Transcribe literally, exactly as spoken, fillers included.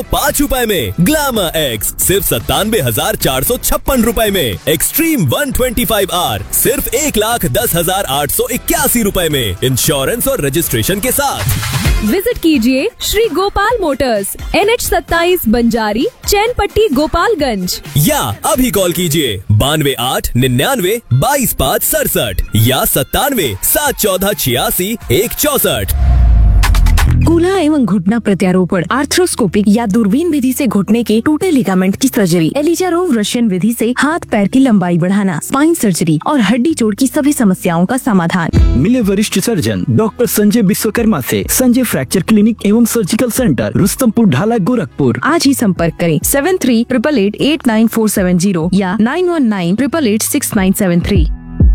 पाँच रुपए में। ग्लैमर एक्स सिर्फ सत्तानवे हजार चार सौ छप्पन रुपए में। Extreme one twenty five are सिर्फ एक लाख दस हजार आठ सौ इक्यासी रुपए में, इंश्योरेंस और रजिस्ट्रेशन के साथ। विजिट कीजिए Shri Gopal Motors, N H सत्ताईस बंजारी, चैनपट्टी, गोपालगंज। या अभी कॉल कीजिए बानवे आठ निन्यानवे बाईस पाँच सड़सठ या सत्तानवे सात चौदह छियासी एक चौसठ। कूल्हा एवं घुटना प्रत्यारोपण, आर्थ्रोस्कोपिक या दूरबीन विधि से घुटने के टूटे लिगामेंट की सर्जरी, एलिजारोव रशियन विधि से हाथ पैर की लंबाई बढ़ाना, स्पाइन सर्जरी और हड्डी जोड़ की सभी समस्याओं का समाधान। मिले वरिष्ठ सर्जन डॉक्टर संजय विश्वकर्मा से संजय फ्रैक्चर क्लिनिक एवं सर्जिकल सेंटर, रुस्तमपुर ढाला, गोरखपुर। आज ही संपर्क करें seven three triple eight eight nine four seven zero या nine one nine triple eight six nine seven three.